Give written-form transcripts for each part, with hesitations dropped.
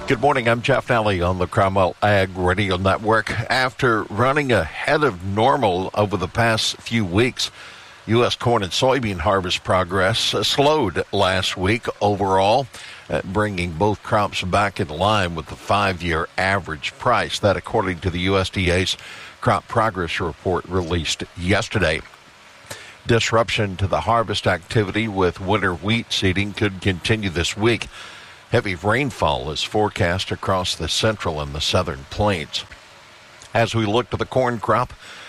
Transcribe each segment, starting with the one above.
Good morning, I'm Jeff Nally on the Cromwell Ag Radio Network. After running ahead of normal over the past few weeks, U.S. corn and soybean harvest progress slowed last week overall, bringing both crops back in line with the 5-year average price. That according to the USDA's crop progress report released yesterday. Disruption to the harvest activity with winter wheat seeding could continue this week. Heavy rainfall is forecast across the central and the southern plains. As we look to the corn crop,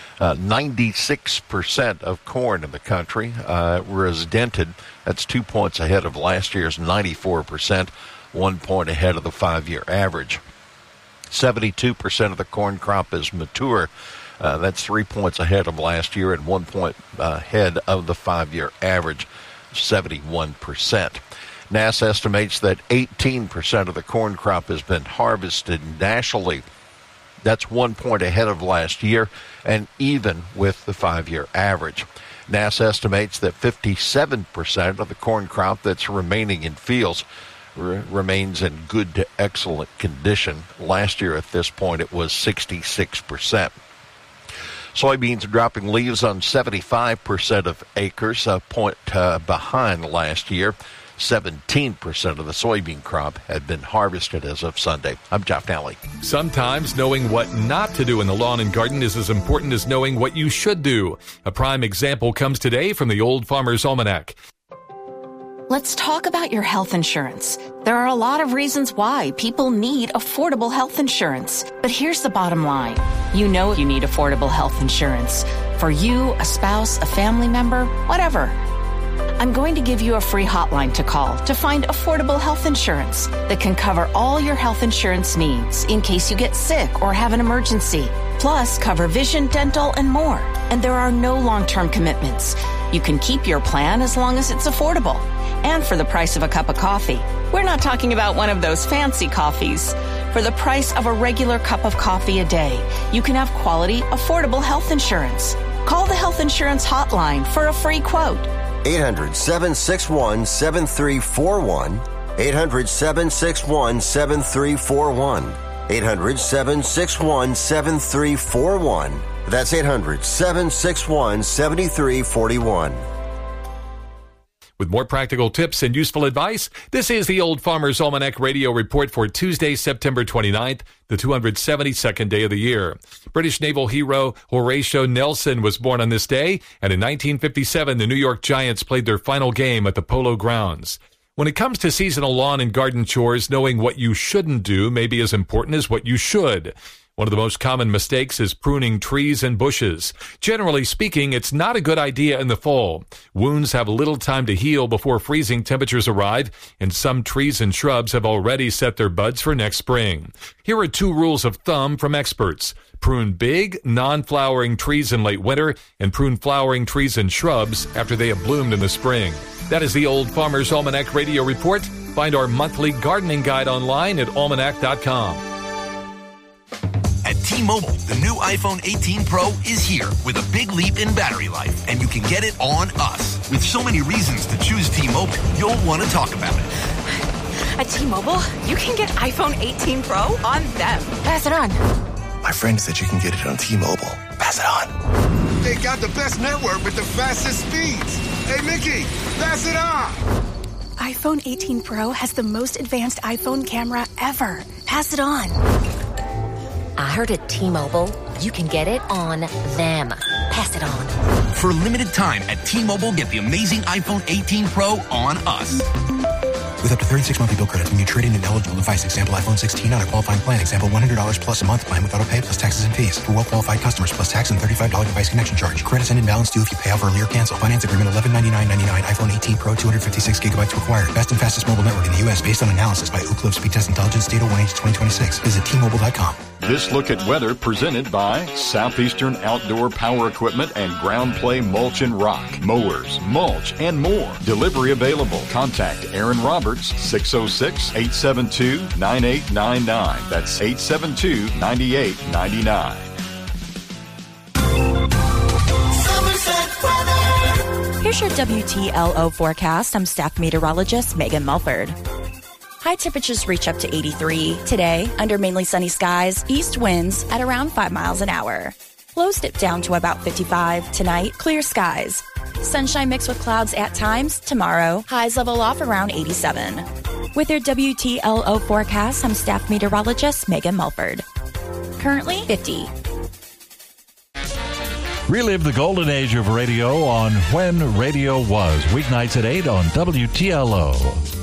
96% of corn in the country was dented. That's 2 points ahead of last year's 94%, 1 point ahead of the 5-year average. 72% of the corn crop is mature. That's 3 points ahead of last year and 1 point ahead of the 5-year average, 71%. NASA estimates that 18% of the corn crop has been harvested nationally. That's 1 point ahead of last year and even with the 5-year average. NASA estimates that 57% of the corn crop that's remaining in fields remains in good to excellent condition. Last year at this point it was 66%. Soybeans are dropping leaves on 75% of acres, a point behind last year. 17% of the soybean crop had been harvested as of Sunday. I'm Jeff Nally. Sometimes knowing what not to do in the lawn and garden is as important as knowing what you should do. A prime example comes today from the Old Farmer's Almanac. Let's talk about your health insurance. There are a lot of reasons why people need affordable health insurance. But here's the bottom line. You know you need affordable health insurance. For you, a spouse, a family member, whatever. I'm going to give you a free hotline to call to find affordable health insurance that can cover all your health insurance needs in case you get sick or have an emergency. Plus, cover vision, dental, and more. And there are no long-term commitments. You can keep your plan as long as it's affordable. And for the price of a cup of coffee. We're not talking about one of those fancy coffees. For the price of a regular cup of coffee a day, you can have quality, affordable health insurance. Call the Health Insurance Hotline for a free quote. 800-761-7341. 800-761-7341. 800-761-7341. That's 800-761-7341. With more practical tips and useful advice, this is the Old Farmer's Almanac Radio Report for Tuesday, September 29th, the 272nd day of the year. British naval hero Horatio Nelson was born on this day, and in 1957, the New York Giants played their final game at the Polo Grounds. When it comes to seasonal lawn and garden chores, knowing what you shouldn't do may be as important as what you should. One of the most common mistakes is pruning trees and bushes. Generally speaking, it's not a good idea in the fall. Wounds have little time to heal before freezing temperatures arrive, and some trees and shrubs have already set their buds for next spring. Here are 2 rules of thumb from experts. Prune big, non-flowering trees in late winter, and prune flowering trees and shrubs after they have bloomed in the spring. That is the Old Farmer's Almanac Radio Report. Find our monthly gardening guide online at almanac.com. At T-Mobile, the new iPhone 18 Pro is here with a big leap in battery life, and you can get it on us. With so many reasons to choose T-Mobile, you'll want to talk about it. At T-Mobile, you can get iPhone 18 Pro on them. Pass it on. My friend said you can get it on T-Mobile. Pass it on. They got the best network with the fastest speeds. Hey, Mickey, pass it on. iPhone 18 Pro has the most advanced iPhone camera ever. Pass it on. I heard at T-Mobile, you can get it on them. Pass it on. For a limited time at T-Mobile, get the amazing iPhone 18 Pro on us. With up to 36 monthly bill credits when you trade in an eligible device. Example, iPhone 16 on a qualifying plan. Example, $100 plus a month plan with auto pay plus taxes and fees. For well-qualified customers plus tax and $35 device connection charge. Credits end and balance due if you pay off early or cancel. Finance agreement $1199.99. iPhone 18 Pro 256 gigabytes required. Best and fastest mobile network in the U.S. based on analysis by Ookla Speed Test Intelligence data 1H2026. Visit T-Mobile.com. This look at weather presented by Southeastern Outdoor Power Equipment and Ground Play Mulch and Rock. Mowers, mulch, and more. Delivery available. Contact Aaron Roberts, 606-872-9899. That's 872-9899. Here's your WTLO forecast. I'm staff meteorologist Megan Mulford. High temperatures reach up to 83. Today, under mainly sunny skies, east winds at around 5 miles an hour. Lows dip down to about 55. Tonight, clear skies. Sunshine mixed with clouds at times. Tomorrow, highs level off around 87. With your WTLO forecast, I'm staff meteorologist Megan Mulford. Currently 50. Relive the golden age of radio on When Radio Was, weeknights at 8 on WTLO.